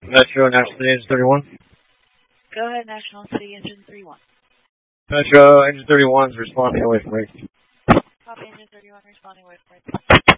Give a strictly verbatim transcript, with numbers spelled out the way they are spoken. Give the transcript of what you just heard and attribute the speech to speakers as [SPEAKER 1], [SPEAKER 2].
[SPEAKER 1] Metro, National City, Engine thirty-one.
[SPEAKER 2] Go ahead, National City, Engine thirty-one.
[SPEAKER 1] Metro, Engine thirty-one is responding away from race.
[SPEAKER 2] Copy, Engine thirty-one responding away from race.